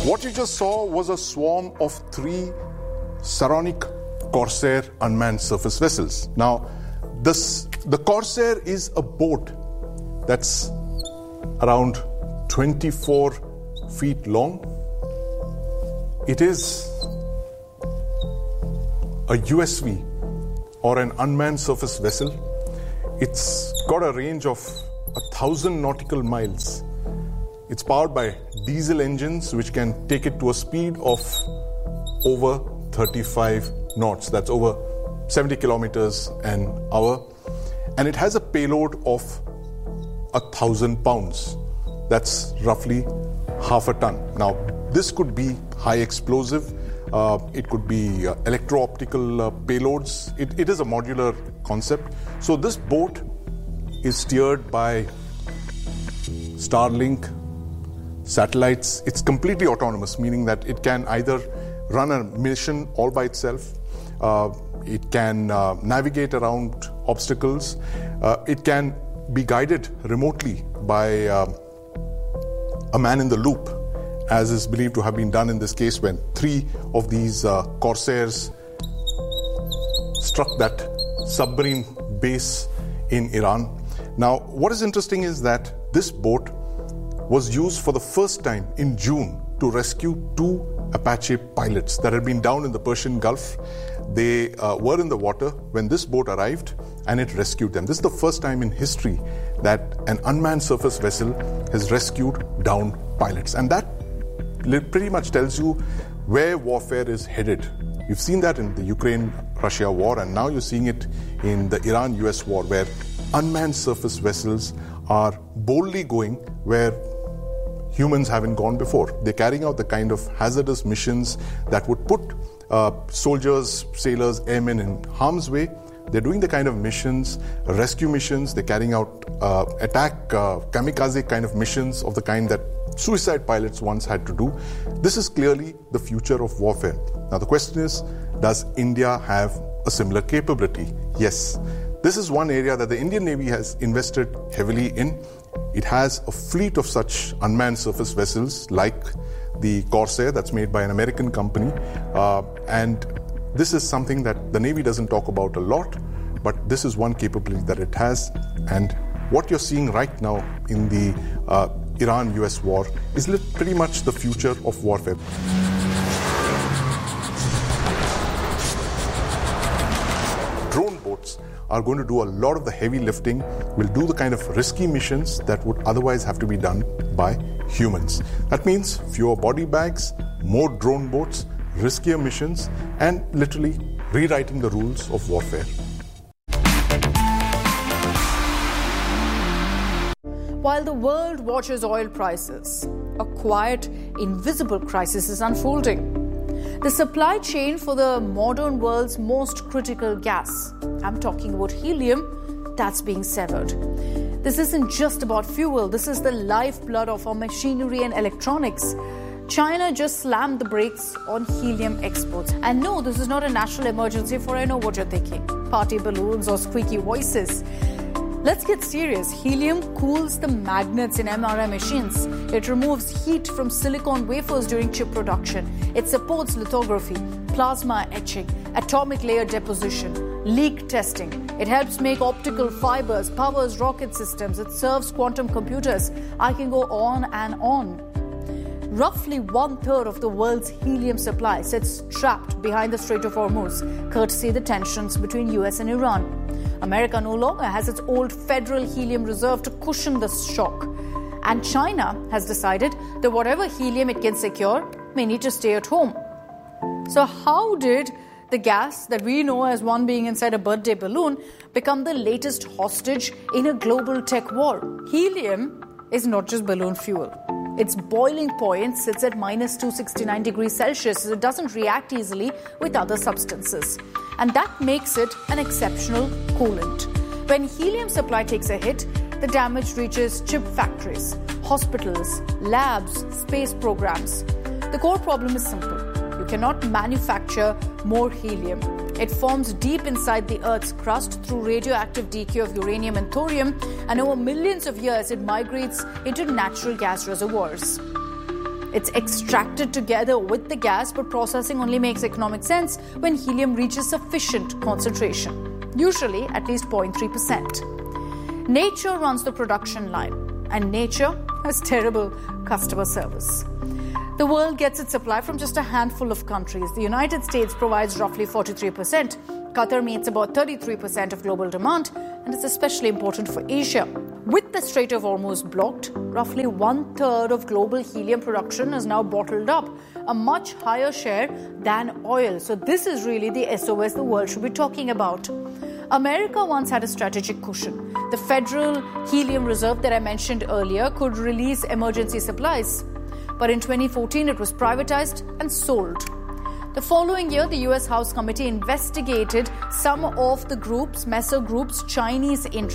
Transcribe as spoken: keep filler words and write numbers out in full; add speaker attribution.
Speaker 1: What you just saw was a swarm of three Saronic Corsair unmanned surface vessels. Now, this, the Corsair is a boat that's around twenty-four feet long. It is a U S V or an unmanned surface vessel. It's got a range of a thousand nautical miles. It's powered by diesel engines which can take it to a speed of over thirty-five knots. That's over seventy kilometers an hour. And it has a payload of a thousand pounds. That's roughly half a ton. Now, this could be high explosive. Uh, it could be uh, electro-optical uh, payloads. It, it is a modular concept. So this boat is steered by Starlink satellites. It's completely autonomous, meaning that it can either run a mission all by itself. Uh, it can uh, navigate around obstacles. Uh, it can be guided remotely by uh, a man in the loop, as is believed to have been done in this case when three of these uh, Corsairs struck that submarine base in Iran. Now, what is interesting is that this boat was used for the first time in June to rescue two Apache pilots that had been down in the Persian Gulf. They uh, were in the water when this boat arrived and it rescued them. This is the first time in history that an unmanned surface vessel has rescued downed pilots. And that pretty much tells you where warfare is headed. You've seen that in the Ukraine-Russia war, and now you're seeing it in the Iran-U S war, where unmanned surface vessels are boldly going where humans haven't gone before. They're carrying out the kind of hazardous missions that would put uh, soldiers, sailors, airmen in harm's way. They're doing the kind of missions, rescue missions. They're carrying out uh, attack, uh, kamikaze kind of missions of the kind that suicide pilots once had to do. This is clearly the future of warfare. Now the question is, does India have a similar capability? Yes. This is one area that the Indian Navy has invested heavily in. It has a fleet of such unmanned surface vessels like the Corsair that's made by an American company. Uh, and this is something that the Navy doesn't talk about a lot, but this is one capability that it has. And what you're seeing right now in the uh, Iran-U S war is pretty much the future of warfare. Drone boats are going to do a lot of the heavy lifting, will do the kind of risky missions that would otherwise have to be done by humans. That means fewer body bags, more drone boats, riskier missions, and literally rewriting the rules of warfare.
Speaker 2: While the world watches oil prices, a quiet, invisible crisis is unfolding. The supply chain for the modern world's most critical gas, I'm talking about helium, that's being severed. This isn't just about fuel, this is the lifeblood of our machinery and electronics. China just slammed the brakes on helium exports. And no, this is not a national emergency, for I know what you're thinking. Party balloons or squeaky voices. Let's get serious. Helium cools the magnets in M R I machines. It removes heat from silicon wafers during chip production. It supports lithography, plasma etching, atomic layer deposition, leak testing. It helps make optical fibers, powers rocket systems. It serves quantum computers. I can go on and on. Roughly one-third of the world's helium supply sits trapped behind the Strait of Hormuz, courtesy of the tensions between U S and Iran. America no longer has its old federal helium reserve to cushion the shock. And China has decided that whatever helium it can secure may need to stay at home. So how did the gas that we know as one being inside a birthday balloon become the latest hostage in a global tech war? Helium is not just balloon fuel. Its boiling point sits at minus two hundred sixty-nine degrees Celsius, so it doesn't react easily with other substances. And that makes it an exceptional coolant. When helium supply takes a hit, the damage reaches chip factories, hospitals, labs, space programs. The core problem is simple. You cannot manufacture more helium. It forms deep inside the Earth's crust through radioactive decay of uranium and thorium, and over millions of years it migrates into natural gas reservoirs. It's extracted together with the gas, but processing only makes economic sense when helium reaches sufficient concentration, usually at least zero point three percent. Nature runs the production line, and nature has terrible customer service. The world gets its supply from just a handful of countries. The United States provides roughly forty-three percent. Qatar meets about thirty-three percent of global demand, and it's especially important for Asia. With the Strait of Hormuz blocked, roughly one-third of global helium production is now bottled up, a much higher share than oil. So this is really the S O S the world should be talking about. America once had a strategic cushion. The Federal Helium Reserve that I mentioned earlier could release emergency supplies. But in twenty fourteen, it was privatized and sold. The following year, the U S House Committee investigated some of the groups, Messer Group's Chinese interests.